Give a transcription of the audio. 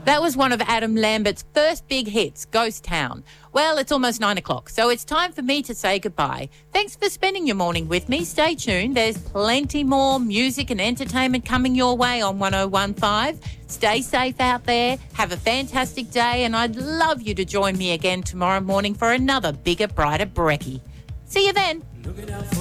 That was one of Adam Lambert's first big hits, Ghost Town. Well, it's almost 9 o'clock, so it's time for me to say goodbye. Thanks for spending your morning with me. Stay tuned. There's plenty more music and entertainment coming your way on 101.5. Stay safe out there. Have a fantastic day, and I'd love you to join me again tomorrow morning for another bigger, brighter brekkie. See you then.